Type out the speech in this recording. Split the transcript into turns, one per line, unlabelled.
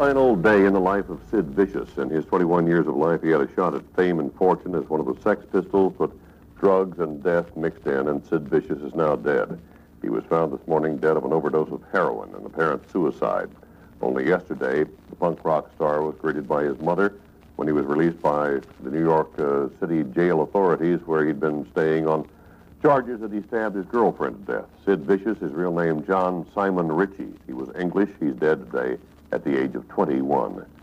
Final day in the life of Sid Vicious. In his 21 years of life, he had a shot at fame and fortune as one of the Sex Pistols, but drugs and death mixed in, and Sid Vicious is now dead. He was found this morning dead of an overdose of heroin, an apparent suicide. Only yesterday, the punk rock star was greeted by his mother when he was released by the New York City jail authorities, where he'd been staying on charges that he stabbed his girlfriend to death. Sid Vicious, his real name John Simon Ritchie. He was English. He's dead today at the age of 21.